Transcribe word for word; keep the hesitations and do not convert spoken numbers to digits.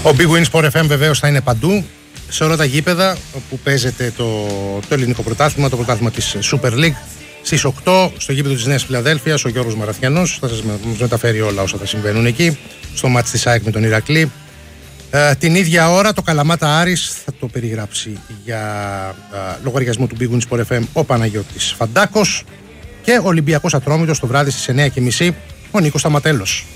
Ο Big Win Sport εφ εμ βεβαίως θα είναι παντού, σε όλα τα γήπεδα όπου παίζεται το, το ελληνικό πρωτάθλημα, το πρωτάθλημα της Super League. Στις οκτώ στο γήπεδο της Νέας Φιλαδέλφειας ο Γιώργος Μαραθιανός θα σας μεταφέρει όλα όσα θα συμβαίνουν εκεί, στο μάτς της ΑΕΚ με τον Ηρακλή. Ε, την ίδια ώρα το Καλαμάτα Άρης θα το περιγράψει για ε, λογαριασμό του Big Win Sport εφ εμ ο Παναγιώτης Φαντάκος, και Ολυμπιακός Ατρόμητος το βράδυ στις εννιά και μισή ο Νίκος Σταματέλος.